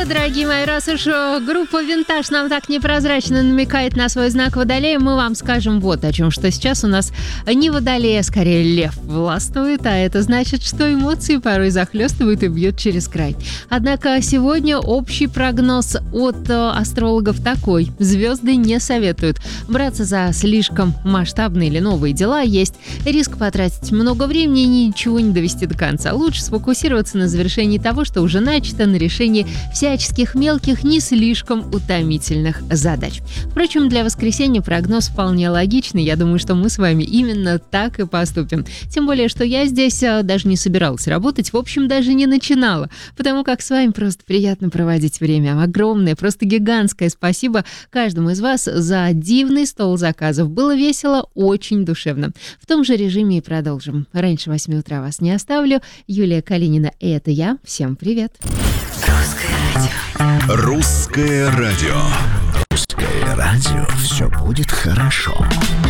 что, дорогие мои, раз уж группа «Винтаж» нам так непрозрачно намекает на свой знак Водолея, мы вам скажем вот о чем, что сейчас у нас не Водолей, а скорее Лев властвует, а это значит, что эмоции порой захлестывают и бьют через край. Однако сегодня общий прогноз от астрологов такой: звезды не советуют браться за слишком масштабные или новые дела, есть риск потратить много времени и ничего не довести до конца. Лучше сфокусироваться на завершении того, что уже начато, на решении всяческих мелких, не слишком утомительных задач. Впрочем, для воскресенья прогноз вполне логичный. Я думаю, что мы с вами именно так и поступим. Тем более, что я здесь даже не собиралась работать, в общем, даже не начинала, потому как с вами просто приятно проводить время. Огромное, просто гигантское спасибо каждому из вас за дивный стол заказов. Было весело, очень душевно. В том же режиме и продолжим. Раньше 8 утра вас не оставлю. Юлия Калинина, и это я. Всем привет. Русское радио. Русское радио. Все будет хорошо.